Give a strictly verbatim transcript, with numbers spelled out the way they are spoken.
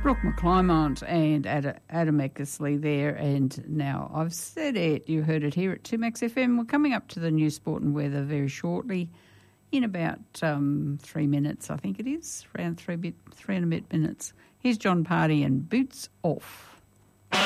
Brooke McClymont and Ad- Adam Eckersley there. And now I've said it, you heard it here at two Max F M. We're coming up to the news, sport and weather very shortly, in about um, three minutes, I think it is, around three, bit, three and a bit minutes. Here's John Party and Boots Off.